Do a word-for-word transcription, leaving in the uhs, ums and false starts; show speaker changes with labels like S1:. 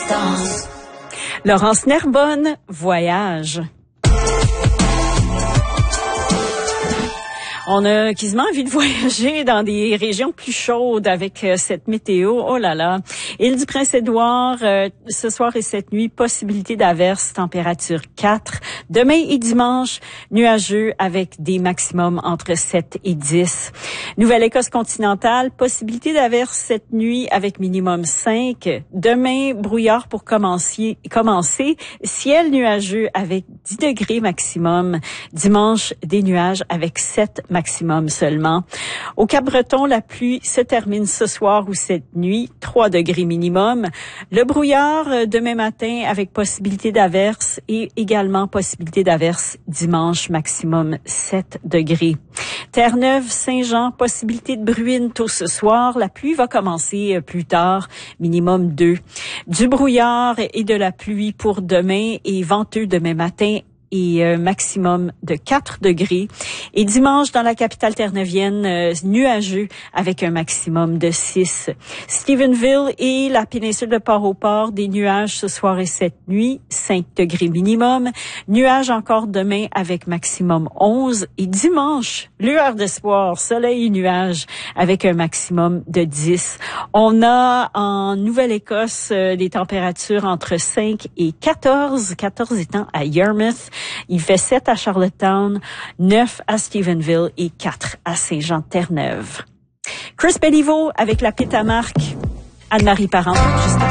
S1: distance.
S2: Laurence Nerbonne, voyage. On a quasiment envie de voyager dans des régions plus chaudes avec euh, cette météo. Oh là là. Île du Prince-Édouard, euh, ce soir et cette nuit, possibilité d'averses, température quatre. Demain et dimanche, nuageux avec des maximums entre sept et dix. Nouvelle-Écosse continentale, possibilité d'averses cette nuit avec minimum cinq. Demain, brouillard pour commencer, commencer. Ciel nuageux avec dix degrés maximum. Dimanche, des nuages avec sept maximum seulement. Au Cap-Breton, la pluie se termine ce soir ou cette nuit, trois degrés minimum. Le brouillard euh, demain matin avec possibilité d'averses et également possibilité d'averses dimanche, maximum sept degrés. Terre-Neuve, Saint-Jean, possibilité de bruine tôt ce soir. La pluie va commencer euh, plus tard, minimum deux. Du brouillard et de la pluie pour demain et venteux demain matin et euh, maximum de quatre degrés. Et dimanche, dans la capitale terre-neuvienne, euh, nuageux avec un maximum de six. Stephenville et la péninsule de Port-au-Port, des nuages ce soir et cette nuit, cinq degrés minimum. Nuages encore demain avec maximum onze. Et dimanche, lueur d'espoir, soleil et nuages avec un maximum de dix. On a en Nouvelle-Écosse euh, des températures entre cinq et quatorze, quatorze étant à Yarmouth. Il fait sept à Charlottetown, neuf à Stephenville et quatre à Saint-Jean-Terre-Neuve. Chris Béliveau avec la Pétamarque. Anne-Marie Parent, juste